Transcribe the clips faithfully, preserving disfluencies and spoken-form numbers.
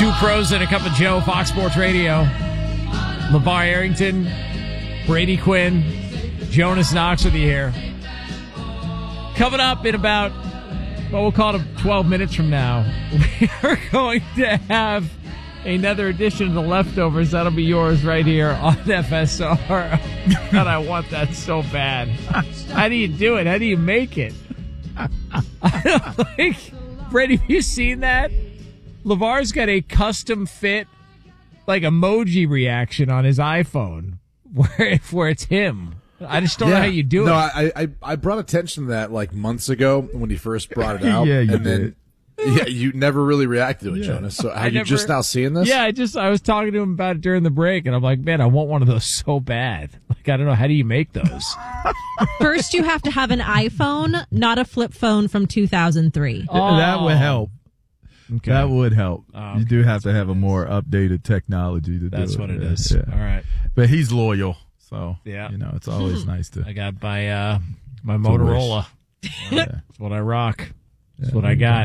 Two pros and a cup of Joe, Fox Sports Radio. LeVar Arrington, Brady Quinn, Jonas Knox with you here. Coming up in about, well, we'll call it twelve minutes from now, we are going to have another edition of The Leftovers. That'll be yours right here on F S R. God, I want that so bad. How do you do it? How do you make it? Like, Brady, have you seen that? LeVar's got a custom fit, like, emoji reaction on his iPhone where, where it's him. I just don't yeah. know how you do no, it. I, I I brought attention to that like months ago when he first brought it out. yeah, you and did. Then, yeah, you never really reacted to it, Yeah. Jonas. So are I you never- just now seeing this? Yeah, I just I was talking to him about it during the break, and I'm like, man, I want one of those so bad. Like, I don't know, how do you make those? First, you have to have an iPhone, not a flip phone from two thousand three. Oh. That would help. Okay. That would help. Oh, You do okay. have to have a more updated technology to That's do it. what it Yeah, is. yeah. All right. But he's loyal, so Yeah. you know it's always nice to. I got my uh, my To Motorola. Yeah. That's what I rock. That's Yeah, what there I you got.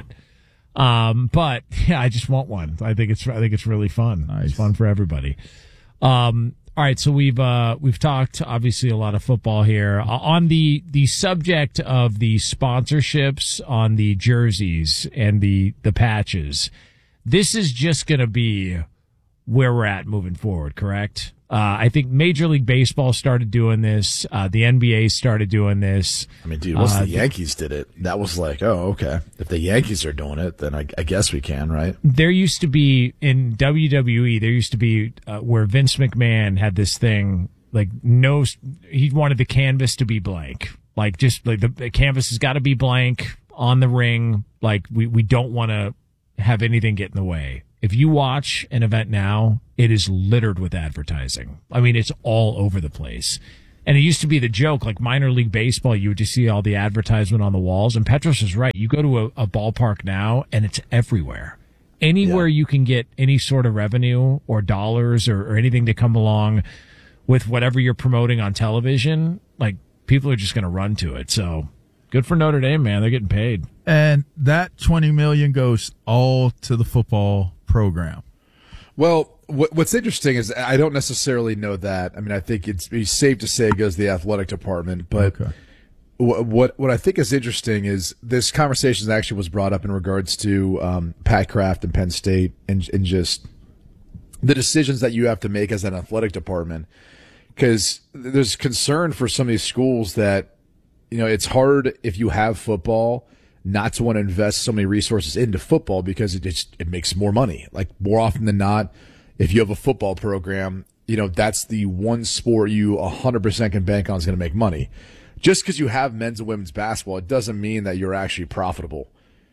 Um, but yeah, I just want one. I think it's I think it's really fun. Nice. It's fun for everybody. Um, all right, so we've uh, we've talked obviously a lot of football here. Uh, on the the subject of the sponsorships on the jerseys and the the patches. This is just going to be where we're at moving forward, correct? Uh, I think Major League Baseball started doing this. Uh, the N B A started doing this. I mean, dude, once Uh, the Yankees did it, that was like, oh, okay. If the Yankees are doing it, then I, I guess we can, right? There used to be in W W E, there used to be uh, where Vince McMahon had this thing, like, no, he wanted the canvas to be blank. Like, just like the, the canvas has got to be blank on the ring. Like, we, we don't want to have anything get in the way. If you watch an event now, it is littered with advertising. I mean, it's all over the place. And it used to be the joke, like minor league baseball, you would just see all the advertisement on the walls. And Petros is right. You go to a, a ballpark now, and it's everywhere. Anywhere Yeah. you can get any sort of revenue or dollars or, or anything to come along with whatever you're promoting on television, like, people are just going to run to it. So good for Notre Dame, man. They're getting paid. And that twenty million goes all to the football program. Well, what, what's interesting is I don't necessarily know that. I mean, I think it's, it's safe to say it goes to the athletic department. But Okay. what, what what I think is interesting is this conversation actually was brought up in regards to um, Pat Kraft and Penn State and, and just the decisions that you have to make as an athletic department. Because there's concern for some of these schools that, you know, it's hard if you have football not to want to invest so many resources into football because it just, it makes more money. Like, more often than not, if you have a football program, you know, that's the one sport you one hundred percent can bank on is going to make money. Just because you have men's and women's basketball, it doesn't mean that you're actually profitable.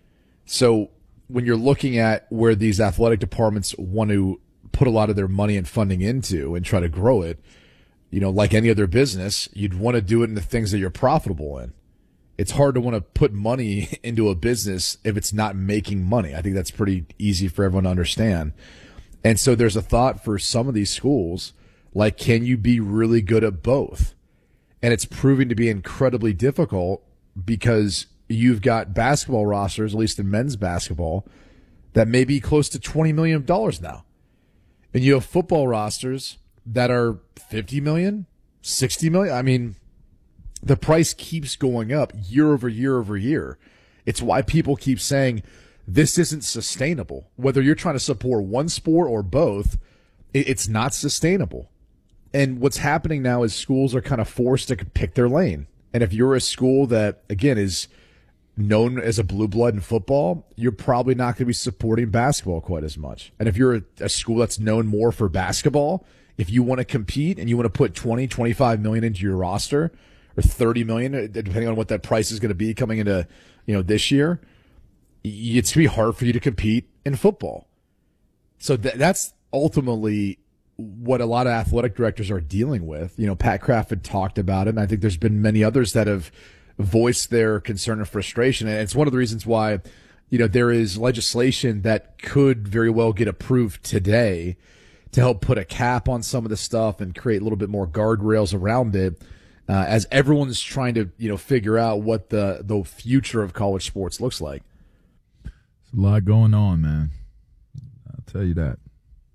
So when you're looking at where these athletic departments want to put a lot of their money and funding into and try to grow it, you know, like any other business, you'd want to do it in the things that you're profitable in. It's hard to want to put money into a business if it's not making money. I think that's pretty easy for everyone to understand. And so there's a thought for some of these schools, like, can you be really good at both? And it's proving to be incredibly difficult because you've got basketball rosters, at least in men's basketball, that may be close to twenty million dollars now. And you have football rosters that are fifty million dollars, sixty million dollars. I mean, the price keeps going up year over year over year. It's why people keep saying this isn't sustainable. Whether you're trying to support one sport or both, it's not sustainable. And what's happening now is schools are kind of forced to pick their lane. And if you're a school that, again, is known as a blue blood in football, you're probably not going to be supporting basketball quite as much. And if you're a, a school that's known more for basketball, if you want to compete and you want to put twenty, twenty-five million into your roster, or thirty million, depending on what that price is going to be coming into, you know, this year, it's going to be hard for you to compete in football. So th- that's ultimately what a lot of athletic directors are dealing with. You know, Pat Kraft had talked about it, and I think there's been many others that have voiced their concern and frustration. And it's one of the reasons why, you know, there is legislation that could very well get approved today to help put a cap on some of the stuff and create a little bit more guardrails around it. Uh, as everyone's trying to, you know, figure out what the, the future of college sports looks like. There's a lot going on, man. I'll tell you that.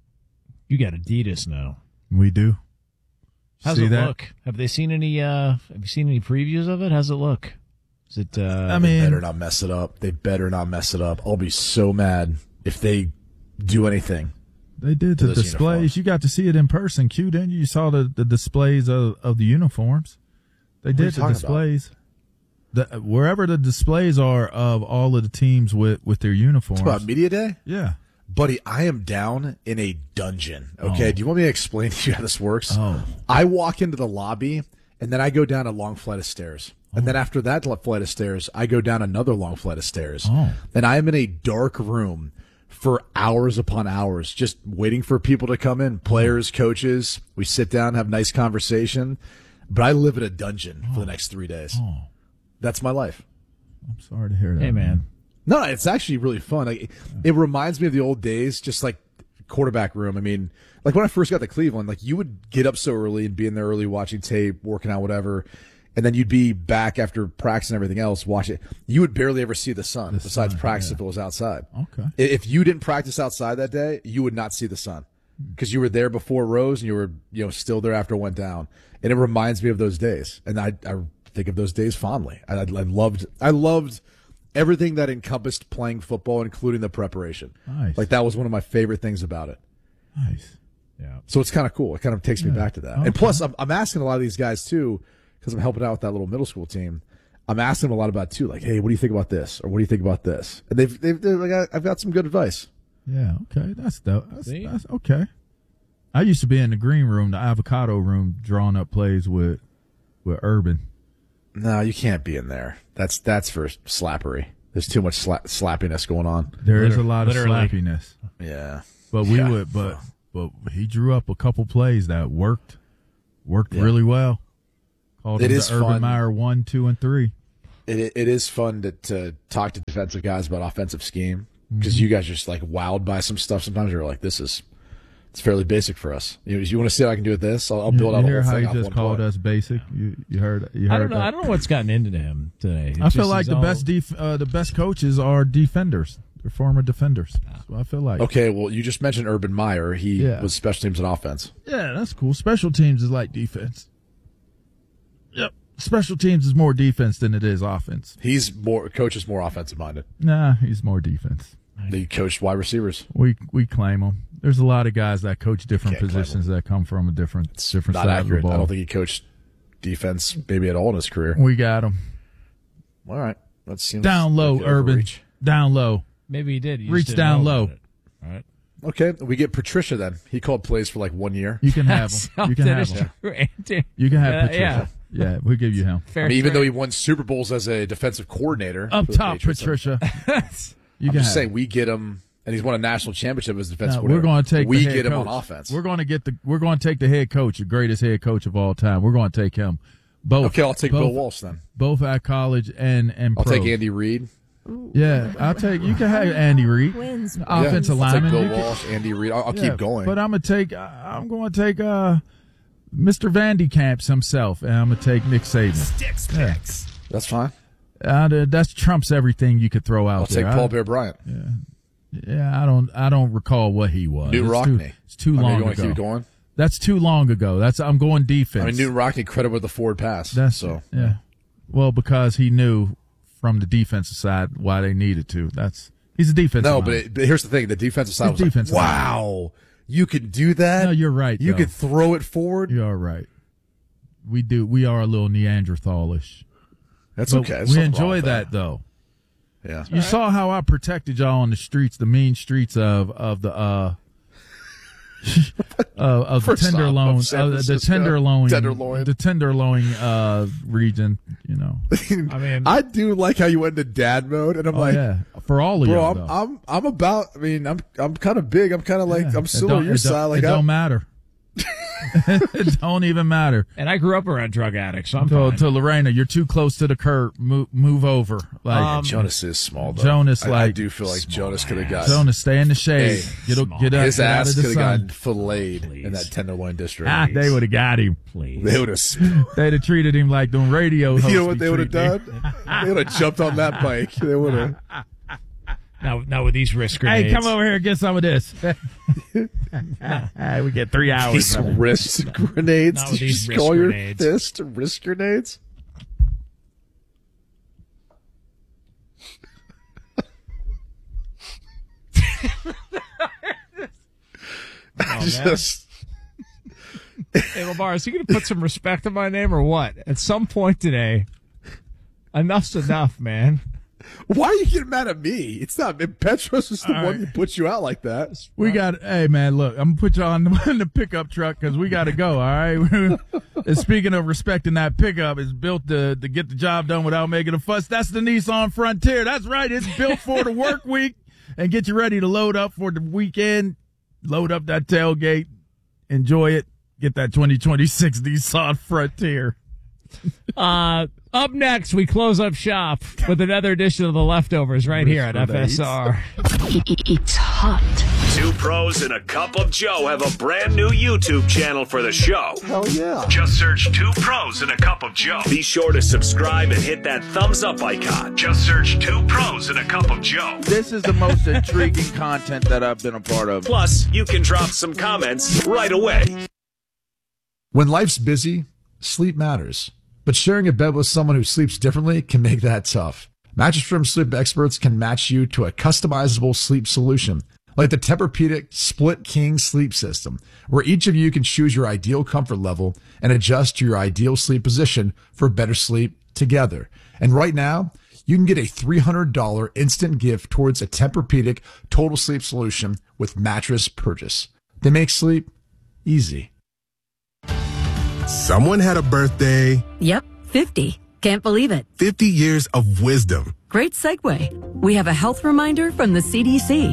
You got Adidas now. We do. How's See it that? look? Have they seen any? Uh, have you seen any previews of it? How's it look? Is it? Uh, I They mean, better not mess it up. They better not mess it up. I'll be so mad if they do anything. they did to the those displays. uniforms. You got to see it in person, Q, didn't you? You saw the, the displays of, of the uniforms. They are you did the talking displays. The, wherever the displays are of all of the teams with, with their uniforms. About Media Day? Yeah. Buddy, I am down in a dungeon. Okay. Oh. Do you want me to explain to you how this works? Oh. I walk into the lobby and then I go down a long flight of stairs. And then after that flight of stairs, I go down another long flight of stairs. Oh. And I am in a dark room for hours upon hours, just waiting for people to come in, players, coaches. We sit down, have nice conversation. But I live in a dungeon for the next three days. Oh, That's my life. I'm sorry to hear that. hey man, No, it's actually really fun. Like, it reminds me of the old days, just like quarterback room. I mean, like when I first got to Cleveland, like you would get up so early and be in there early watching tape, working out, whatever. And then you'd be back after practice and everything else, watch it. You would barely ever see the sun The besides sun, practice yeah. if it was outside. Okay. I- If you didn't practice outside that day, you would not see the sun because you were there before it rose and you were, you know, still there after it went down. And it reminds me of those days. And I, I think of those days fondly. I, I loved, I loved everything that encompassed playing football, including the preparation. Nice. Like that was one of my favorite things about it. Nice. yeah. So it's kind of cool. It kind of takes me Yeah. back to that. Okay. And plus, I'm, I'm asking a lot of these guys too, because I'm helping out with that little middle school team. I'm asking them a lot about too, like, hey, what do you think about this, or what do you think about this? And they've, they've, they're like, I've got some good advice. Yeah, okay. That's dope. That's, See? that's okay. I used to be in the green room, the avocado room, drawing up plays with with Urban. No, you can't be in there. That's that's for slappery. There's too much sla- slappiness going on. There is a Liter- lot of literally. slappiness. Yeah, But we Yeah. would but but he drew up a couple plays that worked worked Yeah. really well. Called It them is the Urban fun. Meyer one, two, and three. it it is fun to, to talk to defensive guys about offensive scheme because you guys are just like wowed by some stuff. Sometimes you're like, this is it's fairly basic for us. You, you want to see how I can do with this? I'll, I'll build you out a hear whole how thing he off just one called play. us basic? You you heard you heard I don't know. that? I don't know what's gotten into him today. It I feel just like is the all- best def- uh, the best coaches are defenders. They're former defenders. That's what I feel like. Okay, well, you just mentioned Urban Meyer. He Yeah. was special teams and offense. Yeah, that's cool. Special teams is like defense. Yep. Special teams is more defense than it is offense. He's more coach is more offensive minded. Nah, he's more defense. He coached wide receivers. We we claim him. There's a lot of guys that coach different Can't claim positions that come from a different different Not side accurate. of the ball. I don't think he coached defense maybe at all in his career. we got him All right, that seems down low, like an Urban. overreach. Down low. Maybe he did. You just Reach didn't down know low. about it. All right. Okay, we get Patricia then. He called plays for like one year. You can have him. You can That have is him. true, Andy. You can have Uh, Patricia. yeah. Yeah, we'll give you him. Fair I mean, even trade. though he won Super Bowls as a defensive coordinator, Up for the top, Patriots, Patricia. You I'm can just have saying him. we get him, and he's won a national championship as defensive Now, coordinator. we're going to take we the head get him coach. on offense. We're going to get the. We're going to take the head coach, the greatest head coach of all time. We're going to take him. Both. Okay, I'll take both, Bill Walsh then. Both at college and and I'll pros. take Andy Reid. Yeah, I'll take. You can have Andy Reid, Wins. offensive yeah, I'll take lineman. Bill You can- Walsh, Andy Reid. I'll, I'll yeah, keep going. But I'm gonna take. I'm going to take uh, Mister Vandy Camps himself, and I'm gonna take Nick Saban. Sticks Yeah. picks. That's fine. Uh, that's trumps everything you could throw out I'll there. take Paul I- Bear Bryant. Yeah, I don't. I don't recall what he was. Newton it's Rockney. Too, it's too I mean, long you want to ago. keep going? That's too long ago. That's. I'm going defense. I mean, Newton Rockney credit with the forward pass. That's so. yeah. Well, because he knew from the defensive side why they needed to. That's he's a defensive. No, lineman. but, it, but here's the thing: the defensive side It's was defensive like, line. "Wow, you could do that." No, you're right, You though. could throw it forward. You're all right. We do. We are a little Neanderthalish. That's But okay. There's we nothing wrong enjoy with that though. Yeah. You saw how I protected y'all on the streets, the mean streets of of the uh, uh of the First off, tenderloin, of San uh, the Francisco. tenderloin, Tenderloin. the tenderloin uh region. You know. I mean, I do like how you went into dad mode, and I'm Oh like, yeah, for all of bro, y'all. I'm, though. I'm, I'm about. I mean, I'm, I'm kind of big. I'm kind of like, Yeah. I'm It still don't- on your it don't- side. Like, it don't I'm, matter. It don't even matter. and I grew up around drug addicts, so I'm To, fine. to Lorena, you're too close to the curb. Move, move over. Like Um, Jonas is small. Though. Jonas, I, I like, do feel like small Jonas could have ass. got Jonas, stay in the shade. Hey, get up, small. get up, his get out ass of the could have sun. gotten filleted in Please. that tenderloin district. Ah, they would have got him. Please. They would have. They'd have treated him like them radio hosts. You know what be they would have treating done? They would have jumped on that bike. They would have. Now, now with these wrist grenades. Hey, come over here and get some of this. We get three hours. These wrist grenades. Not Did with you these just wrist call your grenades. fist wrist grenades? Oh, Just Hey, Lamar, is he going to put some respect on my name or what? At some point today, enough's enough, man. why are you getting mad at me? It's not. Petros is the All one right. who put you out like that. We got, hey man, look, I'm gonna put you on the, the pickup truck because we got to go. All right. And speaking of respecting that pickup, it's built to to get the job done without making a fuss. That's the Nissan Frontier. That's right. It's built for the work week and get you ready to load up for the weekend. Load up that tailgate, enjoy it. Get that twenty twenty-six Nissan Frontier. Uh, up next, we close up shop with another edition of The Leftovers right here at F S R. It's hot. Two pros and a cup of Joe have a brand new YouTube channel for the show. Hell yeah! Just search Two Pros and a Cup of Joe. Be sure to subscribe and hit that thumbs up icon. Just search Two Pros and a Cup of Joe. This is the most intriguing content that I've been a part of. Plus, you can drop some comments right away. When life's busy, sleep matters. But sharing a bed with someone who sleeps differently can make that tough. Mattress Firm sleep experts can match you to a customizable sleep solution, like the Tempur-Pedic Split King Sleep System, where each of you can choose your ideal comfort level and adjust to your ideal sleep position for better sleep together. And right now, you can get a three hundred dollars instant gift towards a Tempur-Pedic Total Sleep Solution with mattress purchase. They make sleep easy. Someone had a birthday. Yep, fifty. Can't believe it. fifty years of wisdom. Great segue. We have a health reminder from the C D C.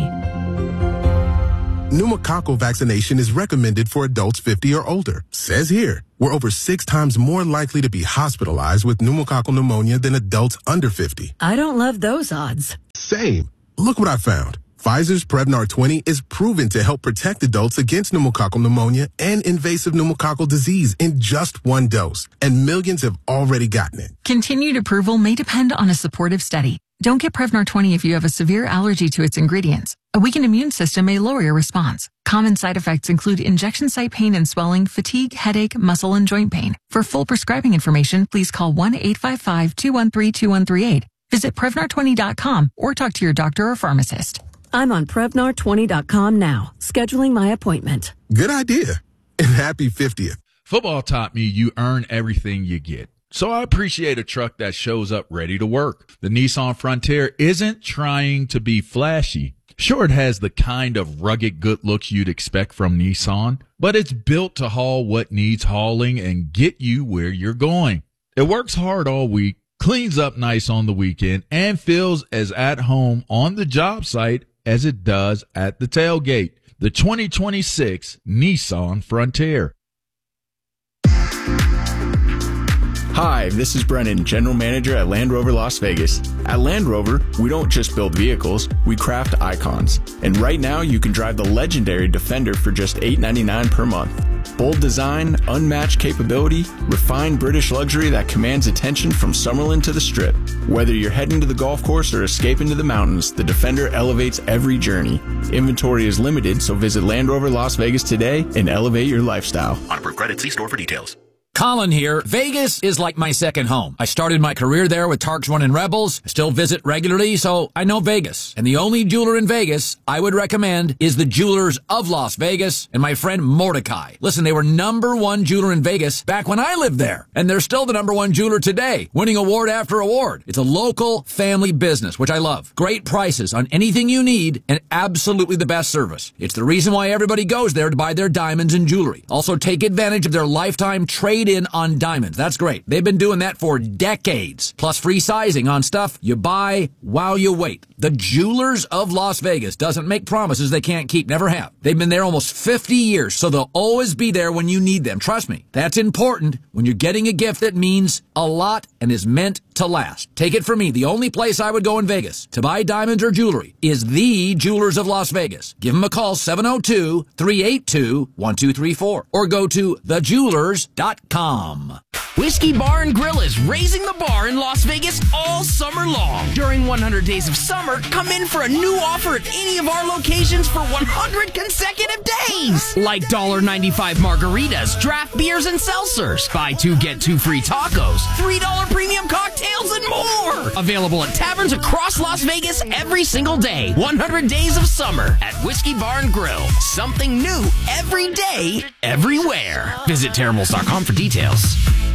Pneumococcal vaccination is recommended for adults fifty or older. Says here, we're over six times more likely to be hospitalized with pneumococcal pneumonia than adults under fifty. I don't love those odds. Same. Look what I found. Pfizer's Prevnar twenty is proven to help protect adults against pneumococcal pneumonia and invasive pneumococcal disease in just one dose, and millions have already gotten it. Continued approval may depend on a supportive study. Don't get Prevnar twenty if you have a severe allergy to its ingredients. A weakened immune system may lower your response. Common side effects include injection site pain and swelling, fatigue, headache, muscle, and joint pain. For full prescribing information, please call one eight five five, two one three, two one three eight. Visit Prevnar twenty dot com or talk to your doctor or pharmacist. I'm on Prevnar twenty dot com now, scheduling my appointment. Good idea. And happy fiftieth. Football taught me you earn everything you get. So I appreciate a truck that shows up ready to work. The Nissan Frontier isn't trying to be flashy. Sure, it has the kind of rugged good looks you'd expect from Nissan, but it's built to haul what needs hauling and get you where you're going. It works hard all week, cleans up nice on the weekend, and feels as at home on the job site as it does at the tailgate. The twenty twenty-six Nissan Frontier. Hi, this is Brennan, General Manager at Land Rover Las Vegas. At Land Rover, we don't just build vehicles, we craft icons. And right now, you can drive the legendary Defender for just eight ninety-nine per month. Bold design, unmatched capability, refined British luxury that commands attention from Summerlin to the Strip. Whether you're heading to the golf course or escaping to the mountains, the Defender elevates every journey. Inventory is limited, so visit Land Rover Las Vegas today and elevate your lifestyle. On per credit, see store for details. Colin here. Vegas is like my second home. I started my career there with Tarks One and Rebels. I still visit regularly, so I know Vegas. And the only jeweler in Vegas I would recommend is the Jewelers of Las Vegas and my friend Mordecai. Listen, they were number one jeweler in Vegas back when I lived there. And they're still the number one jeweler today, winning award after award. It's a local family business, which I love. Great prices on anything you need and absolutely the best service. It's the reason why everybody goes there to buy their diamonds and jewelry. Also, take advantage of their lifetime trade in on diamonds. That's great. They've been doing that for decades. Plus free sizing on stuff you buy while you wait. The Jewelers of Las Vegas doesn't make promises they can't keep. Never have. They've been there almost fifty years, so they'll always be there when you need them. Trust me. That's important when you're getting a gift that means a lot and is meant to last. Take it from me. The only place I would go in Vegas to buy diamonds or jewelry is the Jewelers of Las Vegas. Give them a call, seven oh two, three eight two, one two three four, or go to the jewelers dot com. Whiskey Bar and Grill is raising the bar in Las Vegas all summer long. During one hundred days of summer, come in for a new offer at any of our locations for one hundred consecutive days. Like one dollar ninety-five margaritas, draft beers, and seltzers. Buy two, get two free tacos, three dollars premium cocktails, and more. Available at taverns across Las Vegas every single day. one hundred days of summer at Whiskey Bar and Grill. Something new every day, everywhere. Visit terribles dot com for details.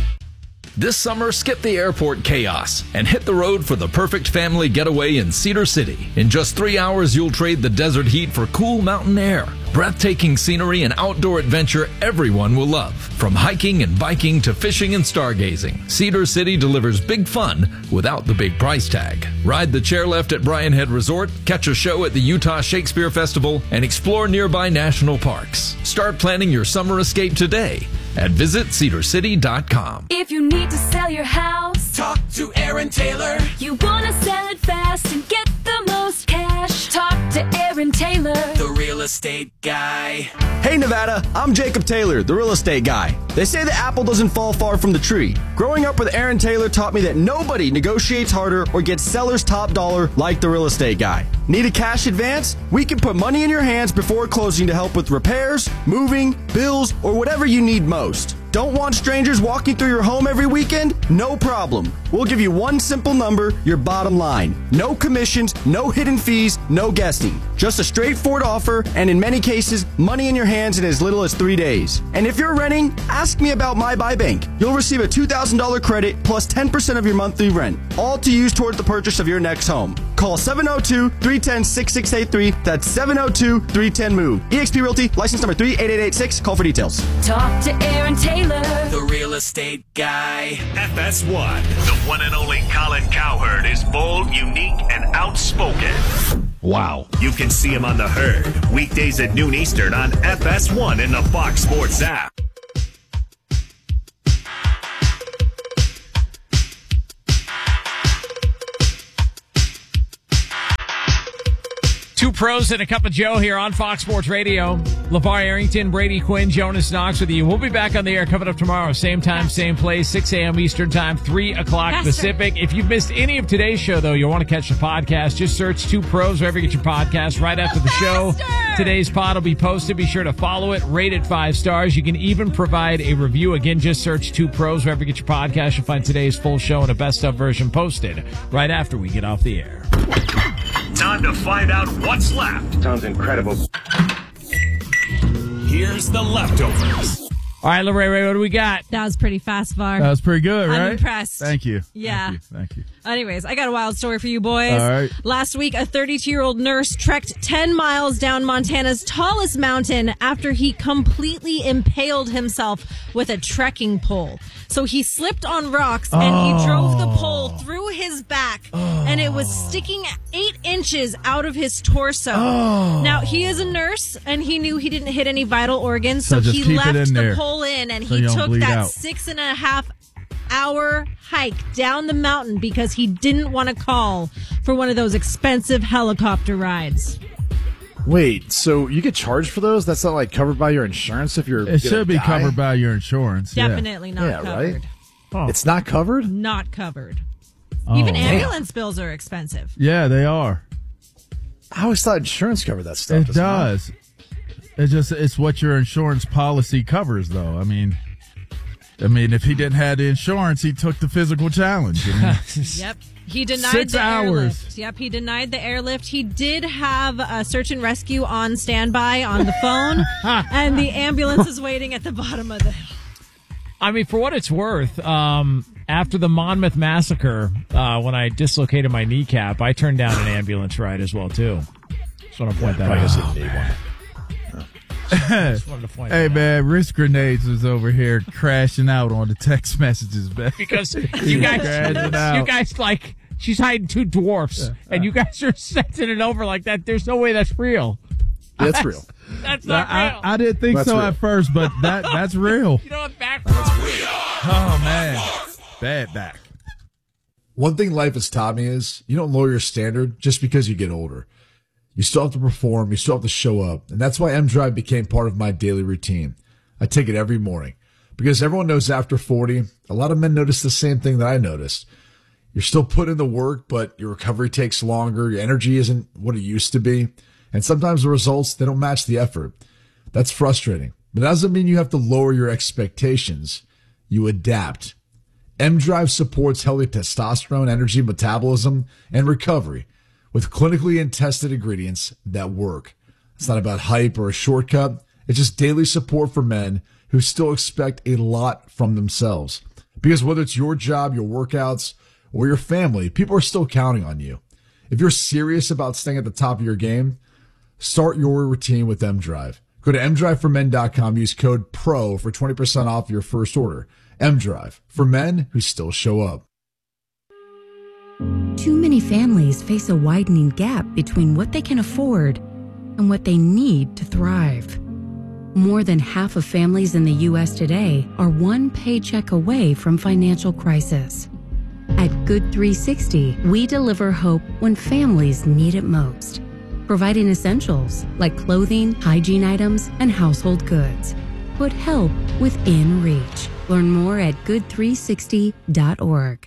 This summer, skip the airport chaos and hit the road for the perfect family getaway in Cedar City. In just three hours, you'll trade the desert heat for cool mountain air. Breathtaking scenery and outdoor adventure everyone will love. From hiking and biking to fishing and stargazing, Cedar City delivers big fun without the big price tag. Ride the chairlift at Bryan Head Resort, catch a show at the Utah Shakespeare Festival, and explore nearby national parks. Start planning your summer escape today at visit cedar city dot com. If you need to sell your house, talk to Aaron Taylor. You want to sell it fast and get the most cash, talk to Aaron Taylor, the real estate guy. Hey Nevada, I'm Jacob Taylor, the real estate guy. They say the apple doesn't fall far from the tree. Growing up with Aaron Taylor taught me that nobody negotiates harder or gets seller's top dollar like the real estate guy. Need a cash advance? We can put money in your hands before closing to help with repairs, moving, bills, or whatever you need most. Don't want strangers walking through your home every weekend? No problem. We'll give you one simple number, your bottom line. No commissions, no hidden fees, no guessing. Just a straightforward offer, and in many cases, money in your hands in as little as three days. And if you're renting, ask me about My Buy Bank. You'll receive a two thousand dollars credit plus ten percent of your monthly rent, all to use towards the purchase of your next home. Call seven oh two, three one oh, six six eight three. That's seven oh two, three one oh, move. eXp Realty, license number three eight eight eight six. Call for details. Talk to Aaron Taylor, the real estate guy. F S one, the one and only Colin Cowherd, is bold, unique, and outspoken. Wow. You can see him on The Herd, weekdays at noon Eastern on F S one in the Fox Sports app. Two pros and a cup of Joe here on Fox Sports Radio. LeVar Arrington, Brady Quinn, Jonas Knox with you. We'll be back on the air coming up tomorrow. Same time, same place, six a.m. Eastern time, three o'clock Faster. Pacific. If you've missed any of today's show, though, you'll want to catch the podcast. Just search Two Pros wherever you get your podcast right after the show. Today's pod will be posted. Be sure to follow it, rate it five stars. You can even provide a review. Again, just search Two Pros wherever you get your podcast. You'll find today's full show and a best of version posted right after we get off the air. Time to find out what's left. Sounds incredible. Here's the leftovers. All right, Lorraine, what do we got? That was pretty fast, Var. That was pretty good, right? I'm impressed. Thank you. Yeah. Thank you. Thank you. Anyways, I got a wild story for you boys. All right. Last week, a thirty-two-year-old nurse trekked ten miles down Montana's tallest mountain after he completely impaled himself with a trekking pole. So he slipped on rocks and oh. he drove the pole through his back oh. and it was sticking eight inches out of his torso. Oh. Now, he is a nurse and he knew he didn't hit any vital organs, so, so he left the there. pole in and so he took that out. six and a half hour hike down the mountain because he didn't want to call for one of those expensive helicopter rides. Wait, so you get charged for those? That's not like covered by your insurance if you're. It should be die? covered by your insurance. Definitely yeah. not yeah, covered. Right? Oh. It's not covered? Not covered. Oh. Even ambulance bills are expensive. Yeah, they are. I always thought insurance covered that stuff. It does. It, it just it's what your insurance policy covers, though. I mean, I mean, if he didn't have the insurance, he took the physical challenge. You know? Yep. He denied Six the hours. airlift. Yep, he denied the airlift. He did have a search and rescue on standby on the phone, and the ambulance is waiting at the bottom of the hill. I mean, for what it's worth, um, after the Monmouth massacre, uh, when I dislocated my kneecap, I turned down an ambulance ride as well, too. Just want to point yeah, that out. I need one. Just wanted to point hey, that man, out. Wrist Grenades was over here crashing out on the text messages, man. Because you guys, you guys like, she's hiding two dwarfs, yeah. and you guys are sending it over like that. There's no way that's real. That's, that's real. That's not I, real. I, I didn't think that's so real. at first, but that that's real. You know what back from? Oh, man. Bad back. One thing life has taught me is you don't lower your standard just because you get older. You still have to perform. You still have to show up. And that's why M-Drive became part of my daily routine. I take it every morning. Because everyone knows after forty, a lot of men notice the same thing that I noticed. You're still putting in the work, but your recovery takes longer. Your energy isn't what it used to be. And sometimes the results, they don't match the effort. That's frustrating. But that doesn't mean you have to lower your expectations. You adapt. M-Drive supports healthy testosterone, energy, metabolism, and recovery with clinically and tested ingredients that work. It's not about hype or a shortcut. It's just daily support for men who still expect a lot from themselves. Because whether it's your job, your workouts, or your family, people are still counting on you. If you're serious about staying at the top of your game, start your routine with M-Drive. Go to m drive for men dot com. Use code PRO for twenty percent off your first order. M-Drive, for men who still show up. Too many families face a widening gap between what they can afford and what they need to thrive. More than half of families in the U S today are one paycheck away from financial crisis. At Good three sixty, we deliver hope when families need it most, providing essentials like clothing, hygiene items, and household goods. Put help within reach. Learn more at good three sixty dot org.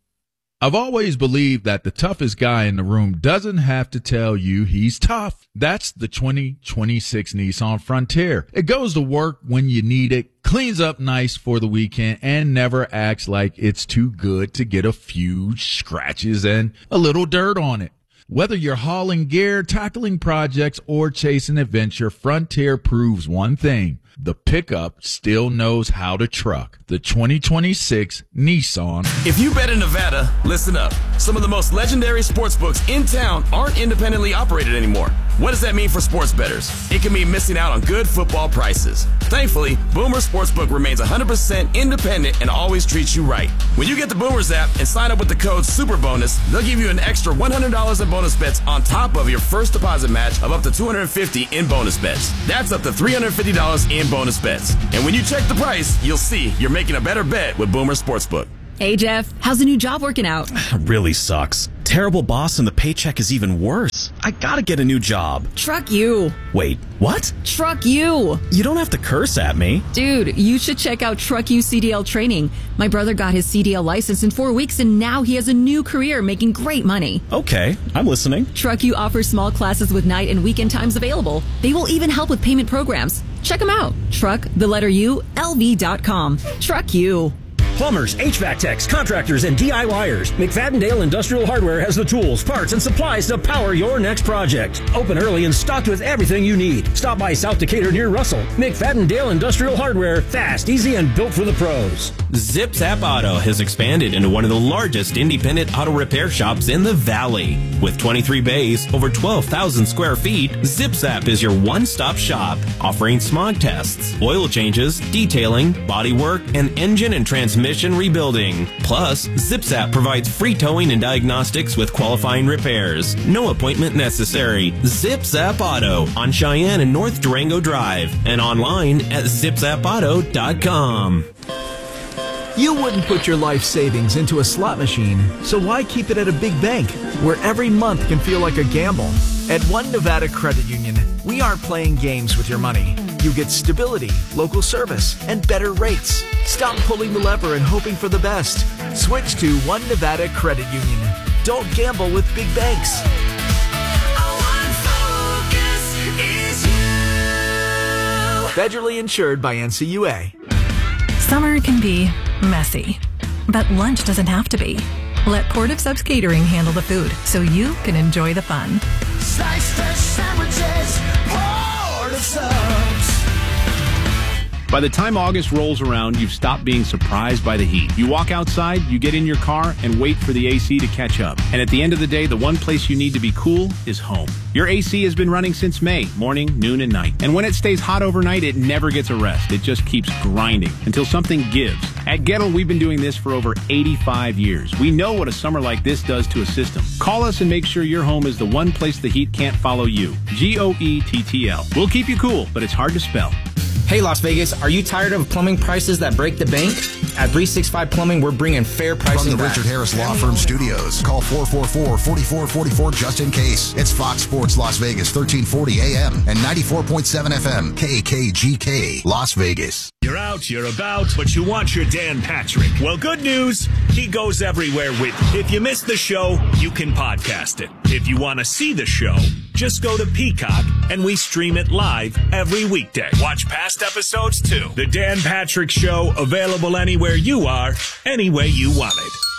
I've always believed that the toughest guy in the room doesn't have to tell you he's tough. That's the twenty twenty-six Nissan Frontier. It goes to work when you need it, cleans up nice for the weekend, and never acts like it's too good to get a few scratches and a little dirt on it. Whether you're hauling gear, tackling projects, or chasing adventure, Frontier proves one thing. The pickup still knows how to truck. The twenty twenty-six Nissan. If you bet in Nevada, listen up. Some of the most legendary sports books in town aren't independently operated anymore. What does that mean for sports bettors? It can mean missing out on good football prices. Thankfully, Boomer Sportsbook remains one hundred percent independent and always treats you right. When you get the Boomers app and sign up with the code SUPERBONUS, they'll give you an extra one hundred dollars in bonus bets on top of your first deposit match of up to two hundred fifty dollars in bonus bets. That's up to three hundred fifty dollars in bonus bets. And when you check the price, you'll see you're making a better bet with Boomer Sportsbook. Hey, Jeff, how's the new job working out? Really sucks. Terrible boss and the paycheck is even worse. I gotta get a new job. Truck you. Wait, what? Truck you. You don't have to curse at me. Dude, you should check out Truck You C D L training. My brother got his C D L license in four weeks and now he has a new career making great money. Okay, I'm listening. Truck You offers small classes with night and weekend times available. They will even help with payment programs. Check them out. Truck, the letter U, L V dot com. Truck You. Plumbers, H V A C techs, contractors, and D I Y ers. McFadden-Dale Industrial Hardware has the tools, parts, and supplies to power your next project. Open early and stocked with everything you need. Stop by South Decatur near Russell. McFadden-Dale Industrial Hardware. Fast, easy, and built for the pros. Zip Zap Auto has expanded into one of the largest independent auto repair shops in the Valley. With twenty-three bays, over twelve thousand square feet, Zip Zap is your one-stop shop, offering smog tests, oil changes, detailing, body work, and engine and transmission rebuilding. Plus, ZipZap provides free towing and diagnostics with qualifying repairs. No appointment necessary. ZipZap Auto on Cheyenne and North Durango Drive and online at zip zap auto dot com. You wouldn't put your life savings into a slot machine, so why keep it at a big bank where every month can feel like a gamble? At One Nevada Credit Union, we aren't playing games with your money. You get stability, local service, and better rates. Stop pulling the lever and hoping for the best. Switch to One Nevada Credit Union. Don't gamble with big banks. Federally insured by N C U A. Summer can be messy, but lunch doesn't have to be. Let Port of Subs Catering handle the food so you can enjoy the fun. Slice fresh sandwiches, Port of Subs. By the time August rolls around, you've stopped being surprised by the heat. You walk outside, you get in your car, and wait for the A C to catch up. And at the end of the day, the one place you need to be cool is home. Your A C has been running since May, morning, noon, and night. And when it stays hot overnight, it never gets a rest. It just keeps grinding until something gives. At Gettle, we've been doing this for over eighty-five years. We know what a summer like this does to a system. Call us and make sure your home is the one place the heat can't follow you. G O E T T L. We'll keep you cool, but it's hard to spell. Hey Las Vegas, are you tired of plumbing prices that break the bank? At three sixty-five Plumbing, we're bringing fair pricing From the back. Richard Harris Law Firm Studios, call four four four, four four four four just in case. It's Fox Sports Las Vegas, thirteen forty A M and ninety-four point seven F M, K K G K, Las Vegas. You're out, you're about, but you want your Dan Patrick. Well, good news, he goes everywhere with you. If you missed the show, you can podcast it. If you want to see the show, just go to Peacock, and we stream it live every weekday. Watch past episodes, too. The Dan Patrick Show, available anywhere you are, any way you want it.